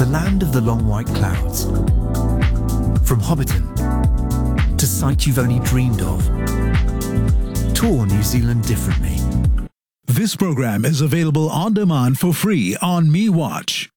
the land of the long white clouds. From Hobbiton to sight you've only dreamed of. Tour New Zealand differently. This program is available on demand for free on MeWatch.